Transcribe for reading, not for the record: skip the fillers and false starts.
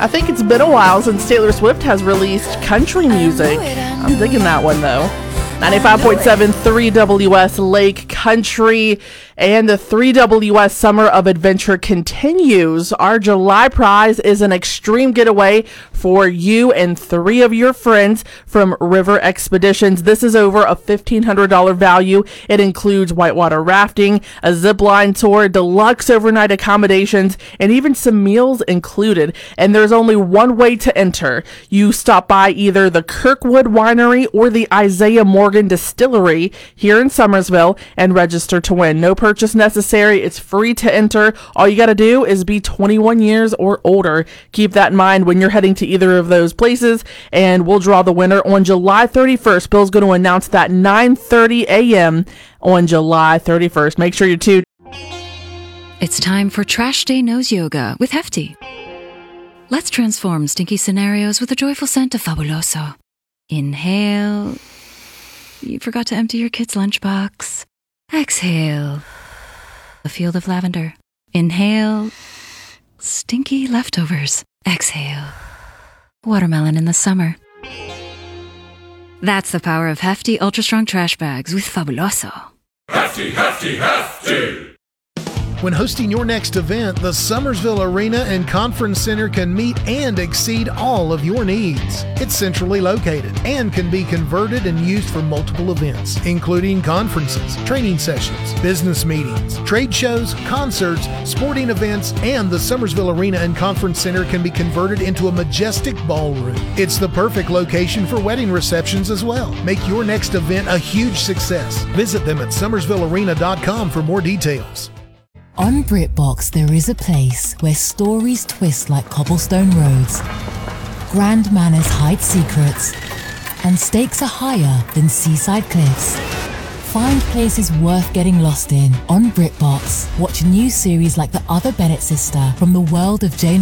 I think it's been a while since Taylor Swift has released country music. I'm digging that one though. 95.7 3WS Lake Country, and the 3WS Summer of Adventure continues. Our July prize is an extreme getaway for you and 3 of your friends from River Expeditions. This is over a $1,500 value. It includes whitewater rafting, a zip line tour, deluxe overnight accommodations, and even some meals included. And there's only one way to enter. You stop by either the Kirkwood Winery or the Isaiah Morgan Distillery here in Summersville and register to win. No purchase necessary. It's free to enter. All you got to do is be 21 years or older. Keep that in mind when you're heading to either of those places, and we'll draw the winner on July 31st. Bill's going to announce that 9:30 a.m. on July 31st. Make sure you're tuned. It's time for Trash Day Nose Yoga with Hefty. Let's transform stinky scenarios with the joyful scent of Fabuloso. Inhale. You forgot to empty your kid's lunchbox. Exhale. A field of lavender. Inhale. Stinky leftovers. Exhale. Watermelon in the summer. That's the power of Hefty Ultra Strong Trash Bags with Fabuloso. Hefty, hefty, hefty! When hosting your next event, the Summersville Arena and Conference Center can meet and exceed all of your needs. It's centrally located and can be converted and used for multiple events, including conferences, training sessions, business meetings, trade shows, concerts, sporting events, and the Summersville Arena and Conference Center can be converted into a majestic ballroom. It's the perfect location for wedding receptions as well. Make your next event a huge success. Visit them at summersvillearena.com for more details. On BritBox, there is a place where stories twist like cobblestone roads, grand manners hide secrets, and stakes are higher than seaside cliffs. Find places worth getting lost in on BritBox. Watch new series like The Other Bennett Sister from the world of Jane